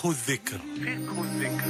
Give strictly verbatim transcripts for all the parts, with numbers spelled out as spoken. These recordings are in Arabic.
فقه الذكر. فقه الذكر.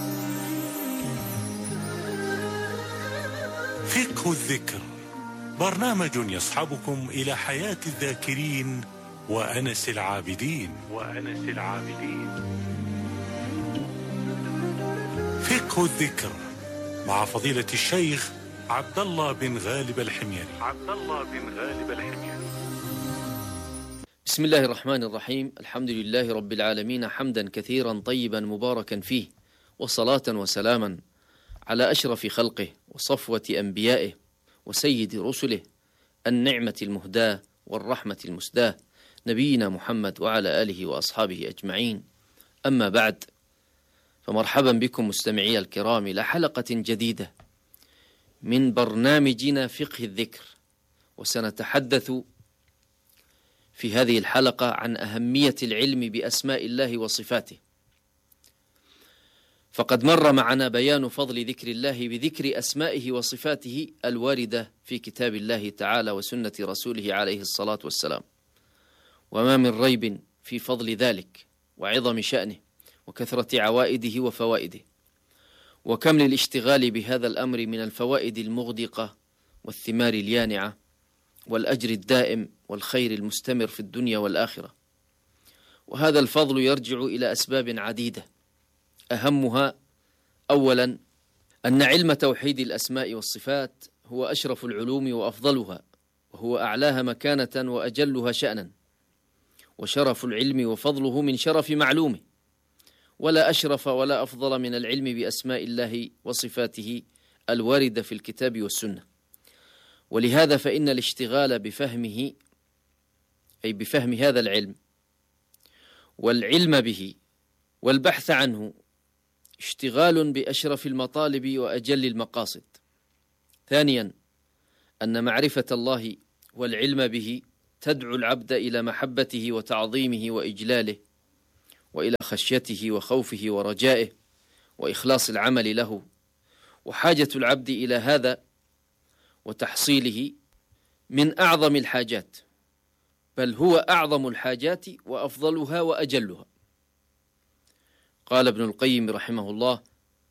فقه الذكر برنامج يصحبكم إلى حياة الذاكرين وأنس العابدين. وأنس العابدين. فقه الذكر مع فضيلة الشيخ عبد الله بن غالب الحميري. عبد الله بن غالب الحميري. بسم الله الرحمن الرحيم. الحمد لله رب العالمين، حمدا كثيرا طيبا مباركا فيه، وصلاة وسلاما على أشرف خلقه وصفوة أنبيائه وسيد رسله، النعمة المهداة والرحمة المسداة، نبينا محمد وعلى آله وأصحابه أجمعين. أما بعد، فمرحبا بكم مستمعي الكرام إلى حلقة جديدة من برنامجنا فقه الذكر، وسنتحدث في هذه الحلقة عن أهمية العلم بأسماء الله وصفاته. فقد مر معنا بيان فضل ذكر الله بذكر أسمائه وصفاته الواردة في كتاب الله تعالى وسنة رسوله عليه الصلاة والسلام، وما من ريب في فضل ذلك وعظم شأنه وكثرة عوائده وفوائده، وكم للاشتغال بهذا الأمر من الفوائد المغدقة والثمار اليانعة والأجر الدائم والخير المستمر في الدنيا والآخرة. وهذا الفضل يرجع إلى أسباب عديدة، أهمها أولا أن علم توحيد الأسماء والصفات هو أشرف العلوم وأفضلها، وهو أعلاها مكانة وأجلها شأنا، وشرف العلم وفضله من شرف معلومه، ولا أشرف ولا أفضل من العلم بأسماء الله وصفاته الواردة في الكتاب والسنة. ولهذا فإن الاشتغال بفهمه، أي بفهم هذا العلم والعلم به والبحث عنه، اشتغال بأشرف المطالب وأجل المقاصد. ثانيا، أن معرفة الله والعلم به تدعو العبد إلى محبته وتعظيمه وإجلاله، وإلى خشيته وخوفه ورجائه وإخلاص العمل له. وحاجة العبد إلى هذا وتحصيله من أعظم الحاجات، بل هو أعظم الحاجات وأفضلها وأجلها. قال ابن القيم رحمه الله: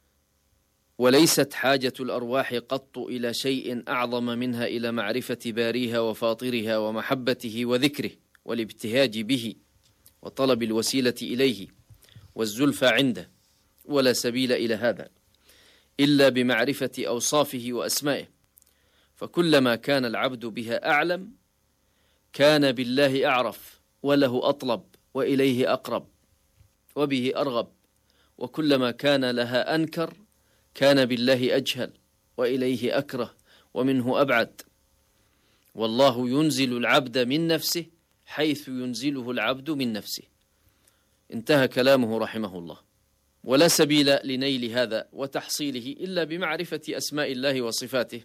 وليست حاجة الأرواح قط إلى شيء أعظم منها إلى معرفة باريها وفاطرها ومحبته وذكره والابتهاج به وطلب الوسيلة إليه والزلفى عنده، ولا سبيل إلى هذا إلا بمعرفة أوصافه وأسمائه. فكلما كان العبد بها أعلم كان بالله أعرف، وله أطلب، وإليه أقرب، وبه أرغب. وكلما كان لها أنكر كان بالله أجهل، وإليه أكره، ومنه أبعد. والله ينزل العبد من نفسه حيث ينزله العبد من نفسه. انتهى كلامه رحمه الله. ولا سبيل لنيل هذا وتحصيله إلا بمعرفة أسماء الله وصفاته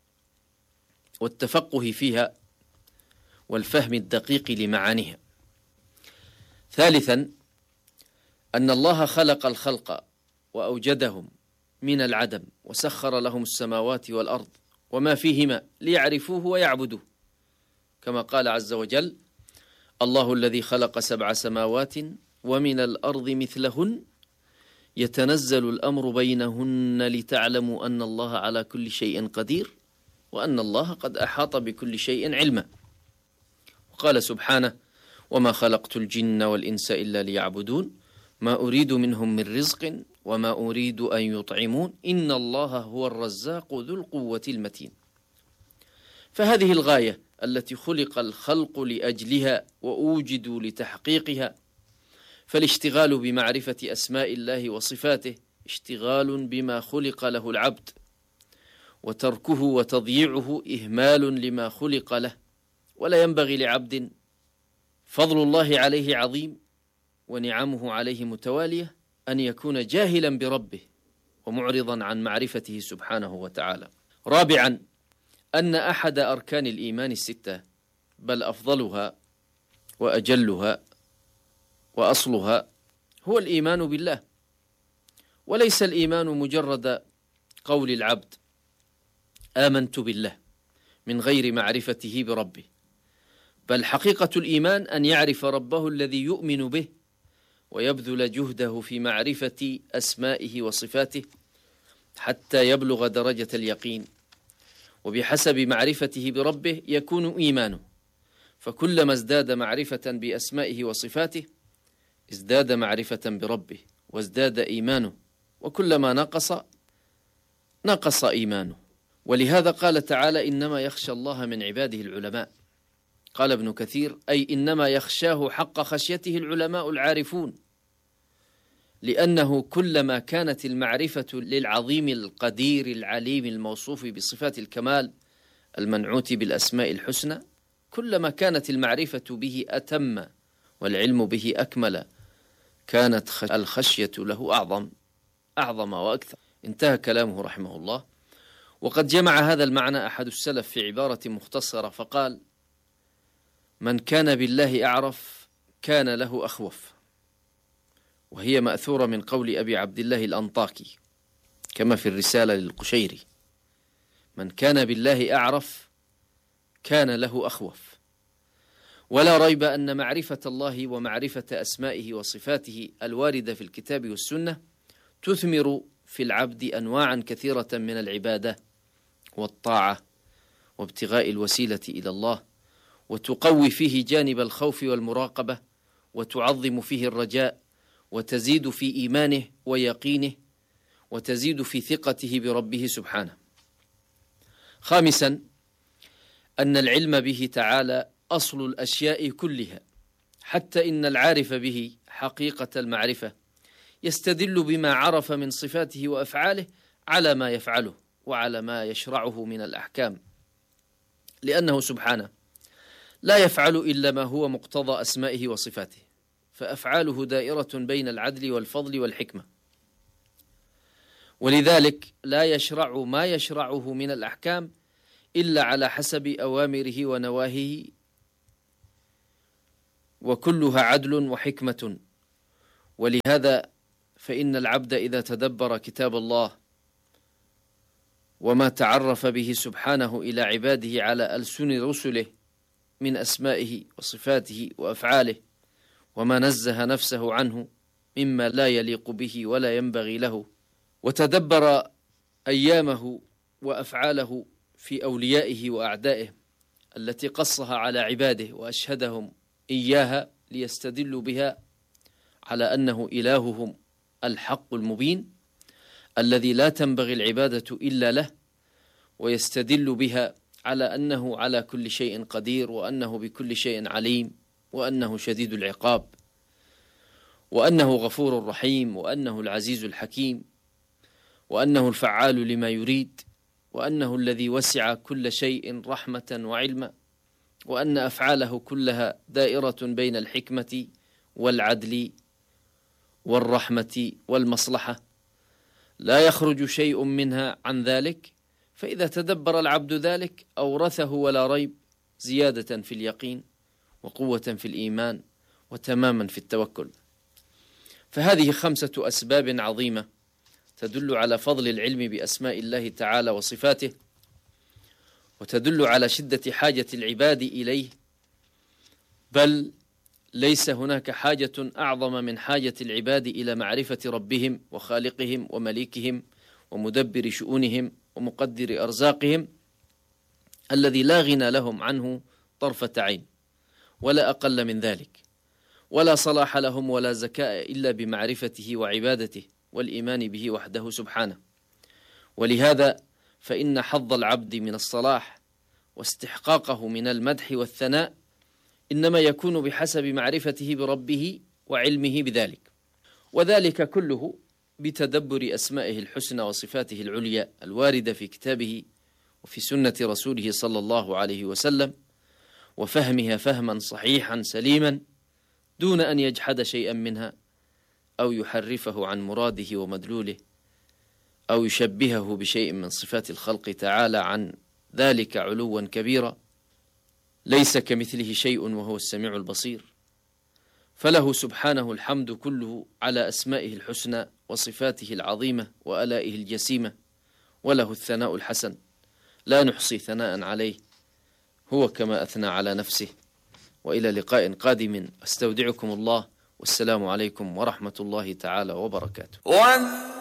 والتفقه فيها والفهم الدقيق لمعانيها. ثالثا، أن الله خلق الخلق وأوجدهم من العدم، وسخر لهم السماوات والأرض وما فيهما ليعرفوه ويعبدوه، كما قال عز وجل: الله الذي خلق سبع سماوات ومن الأرض مثلهن يتنزل الأمر بينهن لتعلموا أن الله على كل شيء قدير وأن الله قد أحاط بكل شيء علما. وقال سبحانه: وما خلقت الجن والإنس إلا ليعبدون ما أريد منهم من رزق وما أريد أن يطعمون إن الله هو الرزاق ذو القوة المتين. فهذه الغاية التي خلق الخلق لأجلها وأوجدوا لتحقيقها، فالاشتغال بمعرفة أسماء الله وصفاته اشتغال بما خلق له العبد، وتركه وتضييعه إهمال لما خلق له. ولا ينبغي لعبد فضل الله عليه عظيم ونعمه عليه متوالية أن يكون جاهلا بربه ومعرضا عن معرفته سبحانه وتعالى. رابعا، أن أحد أركان الإيمان الستة، بل أفضلها وأجلها وأصلها، هو الإيمان بالله. وليس الإيمان مجرد قول العبد آمنت بالله من غير معرفته بربه، بل حقيقة الإيمان أن يعرف ربه الذي يؤمن به ويبذل جهده في معرفة أسمائه وصفاته حتى يبلغ درجة اليقين، وبحسب معرفته بربه يكون إيمانه، فكلما ازداد معرفة بأسمائه وصفاته ازداد معرفة بربه وازداد إيمانه، وكلما نقص نقص إيمانه. ولهذا قال تعالى: إنما يخشى الله من عباده العلماء. قال ابن كثير: أي إنما يخشاه حق خشيته العلماء العارفون، لأنه كلما كانت المعرفة للعظيم القدير العليم الموصوف بصفات الكمال المنعوت بالأسماء الحسنى، كلما كانت المعرفة به أتم والعلم به أكمل، كانت الخشية له أعظم أعظم وأكثر. انتهى كلامه رحمه الله. وقد جمع هذا المعنى أحد السلف في عبارة مختصرة فقال: من كان بالله أعرف كان له أخوف. وهي مأثورة من قول أبي عبد الله الأنطاكي كما في الرسالة للقشيري: من كان بالله أعرف كان له أخوف. ولا ريب أن معرفة الله ومعرفة أسمائه وصفاته الواردة في الكتاب والسنة تثمر في العبد أنواعا كثيرة من العبادة والطاعة وابتغاء الوسيلة إلى الله، وتقوي فيه جانب الخوف والمراقبة، وتعظم فيه الرجاء، وتزيد في إيمانه ويقينه، وتزيد في ثقته بربه سبحانه. خامسا، أن العلم به تعالى أصل الأشياء كلها، حتى إن العارف به حقيقة المعرفة يستدل بما عرف من صفاته وأفعاله على ما يفعله وعلى ما يشرعه من الأحكام، لأنه سبحانه لا يفعل إلا ما هو مقتضى أسمائه وصفاته، فأفعاله دائرة بين العدل والفضل والحكمة، ولذلك لا يشرع ما يشرعه من الأحكام إلا على حسب أوامره ونواهيه، وكلها عدل وحكمة. ولهذا فإن العبد إذا تدبر كتاب الله وما تعرف به سبحانه إلى عباده على ألسن رسله من أسمائه وصفاته وأفعاله، وما نزه نفسه عنه مما لا يليق به ولا ينبغي له، وتدبر أيامه وأفعاله في أوليائه وأعدائه التي قصها على عباده وأشهدهم إياها ليستدلوا بها على أنه إلههم الحق المبين الذي لا تنبغي العبادة إلا له، ويستدل بها على أنه على كل شيء قدير، وأنه بكل شيء عليم، وأنه شديد العقاب، وأنه غفور رحيم، وأنه العزيز الحكيم، وأنه الفعال لما يريد، وأنه الذي وسع كل شيء رحمة وعلما، وأن أفعاله كلها دائرة بين الحكمة والعدل والرحمة والمصلحة، لا يخرج شيء منها عن ذلك. فإذا تدبر العبد ذلك أورثه ولا ريب زيادة في اليقين وقوة في الإيمان وتماما في التوكل. فهذه خمسة أسباب عظيمة تدل على فضل العلم بأسماء الله تعالى وصفاته، وتدل على شدة حاجة العباد إليه، بل ليس هناك حاجة أعظم من حاجة العباد إلى معرفة ربهم وخالقهم ومليكهم ومدبر شؤونهم ومقدر أرزاقهم، الذي لا غنى لهم عنه طرفة عين ولا أقل من ذلك، ولا صلاح لهم ولا زكاء إلا بمعرفته وعبادته والإيمان به وحده سبحانه. ولهذا فإن حظ العبد من الصلاح واستحقاقه من المدح والثناء إنما يكون بحسب معرفته بربه وعلمه بذلك، وذلك كله بتدبر أسمائه الحسنى وصفاته العليا الواردة في كتابه وفي سنة رسوله صلى الله عليه وسلم، وفهمها فهما صحيحا سليما دون أن يجحد شيئا منها أو يحرفه عن مراده ومدلوله أو يشبهه بشيء من صفات الخلق تعالى عن ذلك علوا كبيرا. ليس كمثله شيء وهو السميع البصير، فله سبحانه الحمد كله على أسمائه الحسنى وصفاته العظيمة وآلائه الجسيمة، وله الثناء الحسن لا نحصي ثناء عليه، هو كما أثنى على نفسه. وإلى لقاء قادم، أستودعكم الله والسلام عليكم ورحمة الله تعالى وبركاته.